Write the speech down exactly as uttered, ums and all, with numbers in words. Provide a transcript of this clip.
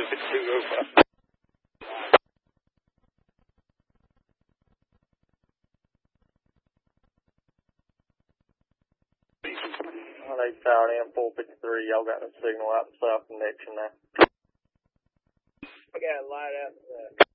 two oh five. one eight Tower M four fifty-three, y'all got a signal out in South Connection now. I got a light out in the